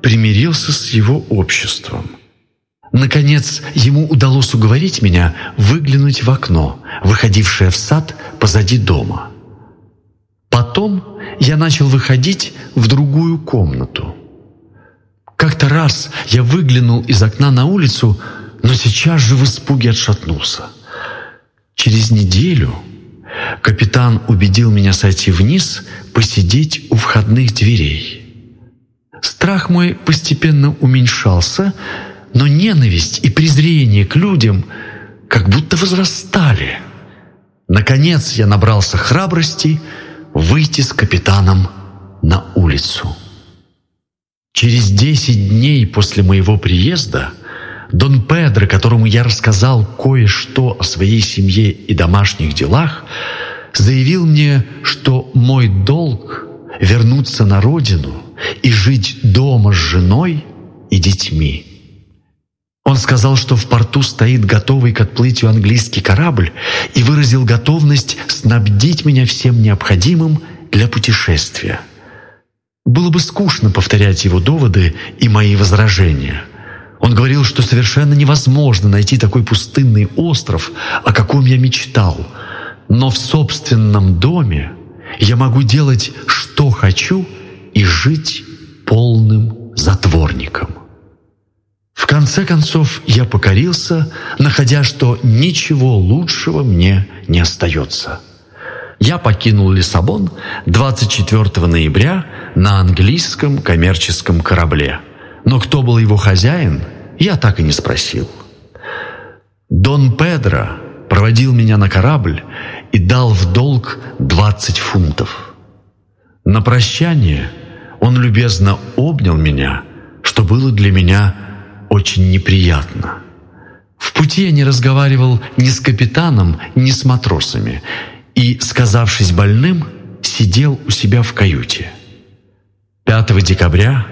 примирился с его обществом. Наконец, ему удалось уговорить меня выглянуть в окно, выходившее в сад позади дома. Потом я начал выходить в другую комнату. Как-то раз я выглянул из окна на улицу, но сейчас же в испуге отшатнулся. Через неделю капитан убедил меня сойти вниз, посидеть у входных дверей. Страх мой постепенно уменьшался, но ненависть и презрение к людям как будто возрастали. Наконец я набрался храбрости выйти с капитаном на улицу. Через 10 дней после моего приезда Дон Педро, которому я рассказал кое-что о своей семье и домашних делах, заявил мне, что мой долг — вернуться на родину и жить дома с женой и детьми. Он сказал, что в порту стоит готовый к отплытию английский корабль и выразил готовность снабдить меня всем необходимым для путешествия. Было бы скучно повторять его доводы и мои возражения. Он говорил, что совершенно невозможно найти такой пустынный остров, о каком я мечтал. Но в собственном доме я могу делать, что хочу, и жить полным затворником. В конце концов, я покорился, находя, что ничего лучшего мне не остается. Я покинул Лиссабон 24 ноября на английском коммерческом корабле. Но кто был его хозяин, я так и не спросил. Дон Педро проводил меня на корабль и дал в долг 20 фунтов. На прощание он любезно обнял меня, что было для меня очень неприятно. В пути я не разговаривал ни с капитаном, ни с матросами и, сказавшись больным, сидел у себя в каюте. 5 декабря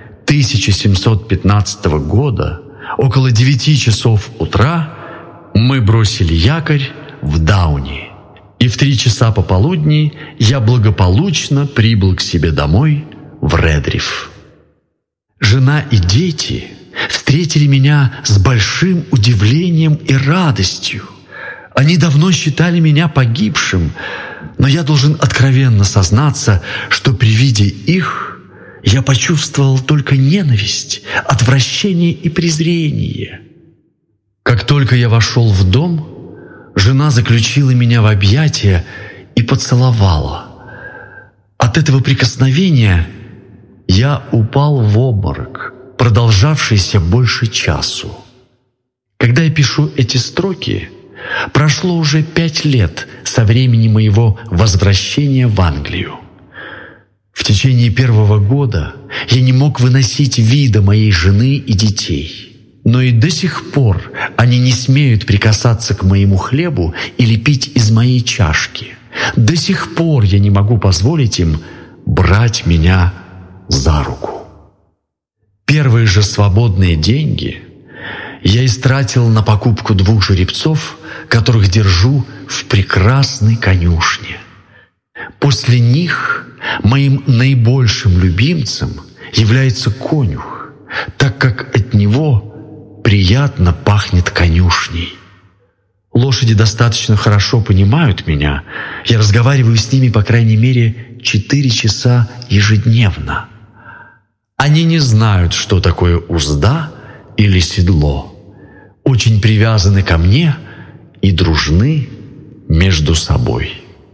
1715 года, около 9 часов утра, мы бросили якорь в Дауни, и в 3 часа пополудни я благополучно прибыл к себе домой в Редриф. Жена и дети встретили меня с большим удивлением и радостью. Они давно считали меня погибшим, но я должен откровенно сознаться, что при виде их я почувствовал только ненависть, отвращение и презрение. Как только я вошел в дом, жена заключила меня в объятия и поцеловала. От этого прикосновения я упал в обморок, продолжавшийся больше часу. Когда я пишу эти строки, прошло уже 5 лет со времени моего возвращения в Англию. В течение 1-го года я не мог выносить вида моей жены и детей, но и до сих пор они не смеют прикасаться к моему хлебу или пить из моей чашки. До сих пор я не могу позволить им брать меня за руку. Первые же свободные деньги я истратил на покупку 2 жеребцов, которых держу в прекрасной конюшне. После них моим наибольшим любимцем является конюх, так как от него приятно пахнет конюшней. Лошади достаточно хорошо понимают меня. Я разговариваю с ними по крайней мере 4 часа ежедневно. Они не знают, что такое узда или седло, очень привязаны ко мне и дружны между собой.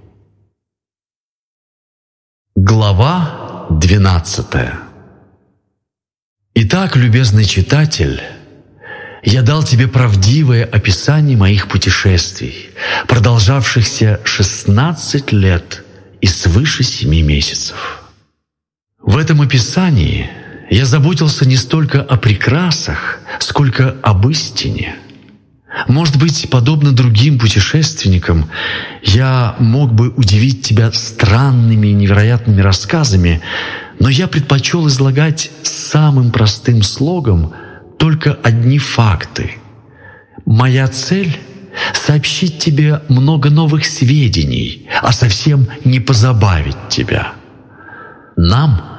Глава 12. Итак, любезный читатель, я дал тебе правдивое описание моих путешествий, продолжавшихся 16 лет и свыше 7 месяцев. В этом описании я заботился не столько о прекрасах, сколько об истине. Может быть, подобно другим путешественникам, я мог бы удивить тебя странными и невероятными рассказами, но я предпочел излагать самым простым слогом только одни факты. Моя цель — сообщить тебе много новых сведений, а совсем не позабавить тебя. Нам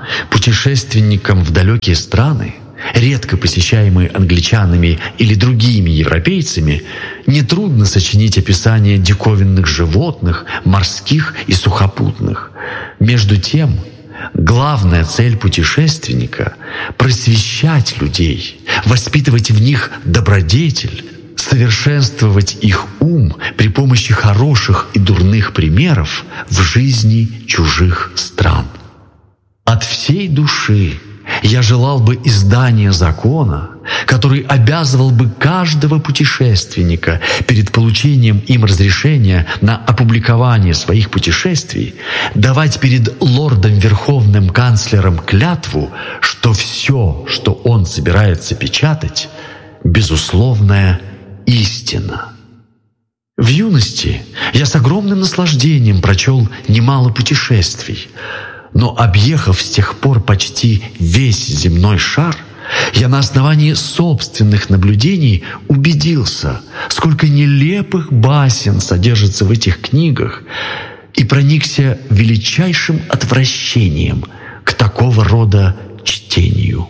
путешественникам в далекие страны, редко посещаемые англичанами или другими европейцами, нетрудно сочинить описание диковинных животных, морских и сухопутных. Между тем, главная цель путешественника – просвещать людей, воспитывать в них добродетель, совершенствовать их ум при помощи хороших и дурных примеров в жизни чужих стран. От всей души я желал бы издания закона, который обязывал бы каждого путешественника перед получением им разрешения на опубликование своих путешествий давать перед лордом Верховным канцлером клятву, что все, что он собирается печатать, безусловная истина. В юности я с огромным наслаждением прочел немало путешествий, но, объехав с тех пор почти весь земной шар, я на основании собственных наблюдений убедился, сколько нелепых басен содержится в этих книгах, и проникся величайшим отвращением к такого рода чтению.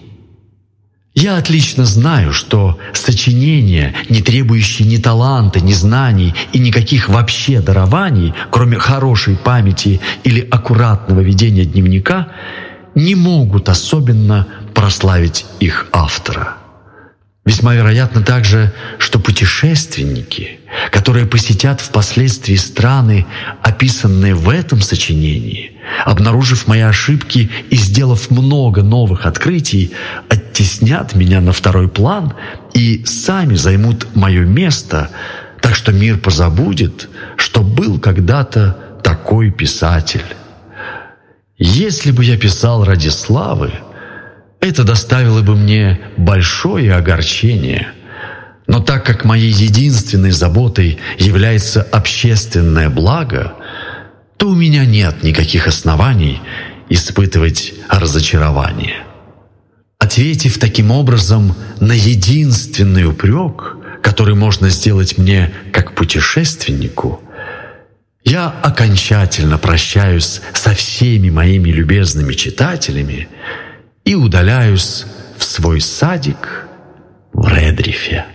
Я отлично знаю, что сочинения, не требующие ни таланта, ни знаний и никаких вообще дарований, кроме хорошей памяти или аккуратного ведения дневника, не могут особенно прославить их автора. Весьма вероятно также, что путешественники, которые посетят впоследствии страны, описанные в этом сочинении, обнаружив мои ошибки и сделав много новых открытий, оттеснят меня на второй план и сами займут мое место, так что мир позабудет, что был когда-то такой писатель. Если бы я писал ради славы, это доставило бы мне большое огорчение. Но так как моей единственной заботой является общественное благо, то у меня нет никаких оснований испытывать разочарование. Ответив таким образом на единственный упрек, который можно сделать мне как путешественнику, я окончательно прощаюсь со всеми моими любезными читателями и удаляюсь в свой садик в Редрифе.